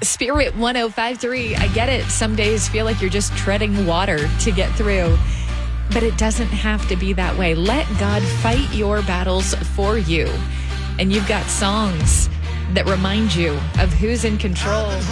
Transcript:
Spirit 105.3. I get it. Some days feel like you're just treading water to get through. But it doesn't have to be that way. Let God fight your battles for you. And you've got songs that remind you of who's in control.